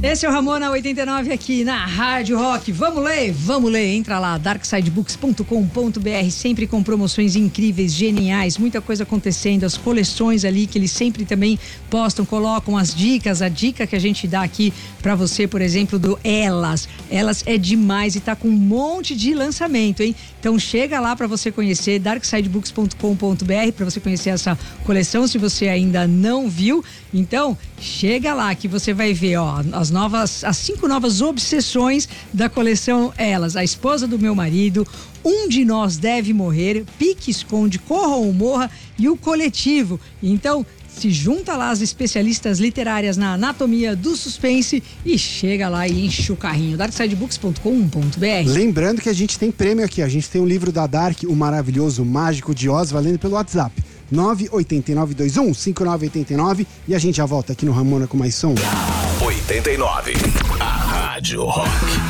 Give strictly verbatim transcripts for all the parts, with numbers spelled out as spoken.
Esse é o Ramona oitenta e nove aqui na Rádio Rock. Vamos ler? Vamos ler. Entra lá, dark side books ponto com ponto b r, sempre com promoções incríveis, geniais, muita coisa acontecendo, as coleções ali que eles sempre também postam, colocam as dicas, a dica que a gente dá aqui pra você, por exemplo, do Elas. Elas é demais e tá com um monte de lançamento, hein? Então chega lá pra você conhecer, dark side books ponto com ponto b r, pra você conhecer essa coleção, se você ainda não viu. Então, chega lá que você vai ver, ó, as novas, as cinco novas obsessões da coleção Elas. A esposa do meu marido, Um de Nós Deve Morrer, Pique Esconde, Corra ou Morra e o Coletivo. Então, se junta lá as especialistas literárias na anatomia do suspense e chega lá e enche o carrinho. dark side books ponto com ponto b r. Lembrando que a gente tem prêmio aqui. A gente tem um livro da Dark, O Maravilhoso Mágico de Oz, valendo pelo WhatsApp. nove oito nove dois um cinco nove oito nove. E a gente já volta aqui no Ramona com mais som. oitenta e nove, a Rádio Rock.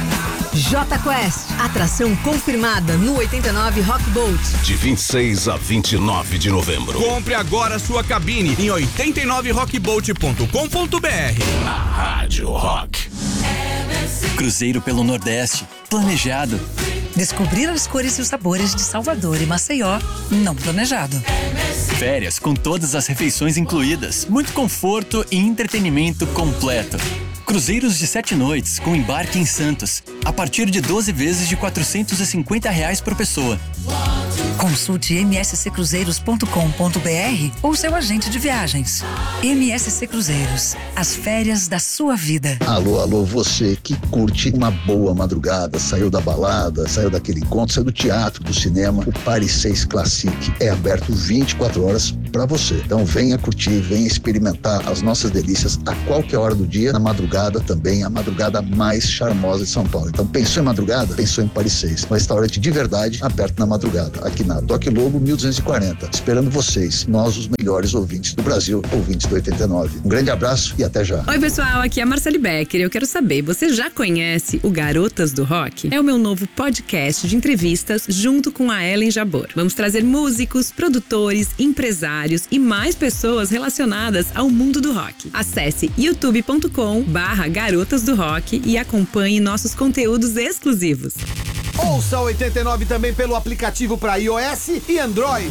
J Quest, atração confirmada no oitenta e nove Rock Boat. De vinte e seis a vinte e nove de novembro. Compre agora sua cabine em oitenta e nove rock boat ponto com ponto b r. A Rádio Rock. Cruzeiro pelo Nordeste, planejado. Descobrir as cores e os sabores de Salvador e Maceió, não planejado. Férias com todas as refeições incluídas, muito conforto e entretenimento completo. Cruzeiros de sete noites com embarque em Santos, a partir de doze vezes de quatrocentos e cinquenta reais por pessoa. Consulte m s c cruzeiros ponto com ponto b r ou seu agente de viagens. M S C Cruzeiros, as férias da sua vida. Alô, alô, você que curte uma boa madrugada, saiu da balada, saiu daquele encontro, saiu do teatro, do cinema, o Paris seis Classic é aberto vinte e quatro horas para você. Então venha curtir, venha experimentar as nossas delícias a qualquer hora do dia, na madrugada também, a madrugada mais charmosa de São Paulo. Então pensou em madrugada? Pensou em Paris seis, um restaurante de verdade aberto na madrugada, aqui na Toque Lobo mil duzentos e quarenta, esperando vocês, nós os melhores ouvintes do Brasil, ouvintes do oitenta e nove. Um grande abraço e até já. Oi pessoal, aqui é a Marcele Becker. Eu quero saber, você já conhece o Garotas do Rock? É o meu novo podcast de entrevistas junto com a Ellen Jabor. Vamos trazer músicos, produtores, empresários e mais pessoas relacionadas ao mundo do rock. Acesse youtube ponto com barra Garotas do Rock e acompanhe nossos conteúdos exclusivos. Ouça oitenta e nove também pelo aplicativo para iOS e Android.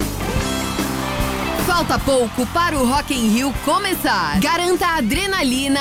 Falta pouco para o Rock in Rio começar. Garanta a adrenalina